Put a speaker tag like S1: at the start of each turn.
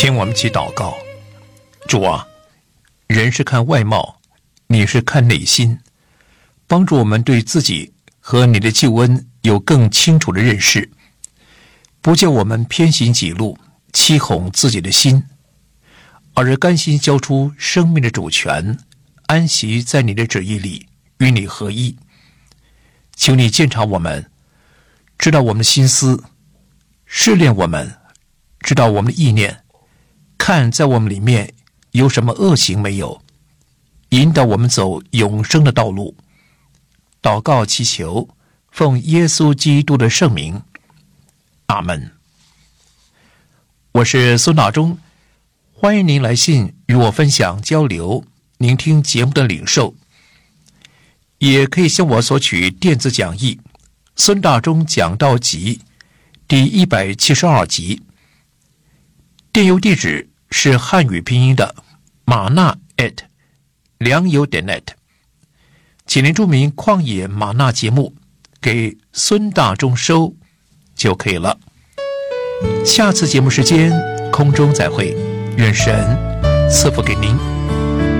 S1: 请我们一起祷告。主啊，人是看外貌，你是看内心，帮助我们对自己和你的救恩有更清楚的认识，不叫我们偏行己路，欺哄自己的心，而是甘心交出生命的主权，安息在你的旨意里，与你合一。求你鉴察我们，知道我们的心思，试炼我们，知道我们的意念，看在我们里面有什么恶行没有，引导我们走永生的道路。祷告祈求，奉耶稣基督的圣名，阿们。我是孙大中，欢迎您来信与我分享交流您听节目的领受，也可以向我索取电子讲义《孙大中讲道集》第172集，电邮地址是汉语拼音的马纳@良友.net， 请您注明旷野马纳节目给孙大中收就可以了。下次节目时间空中再会，愿神赐福给您。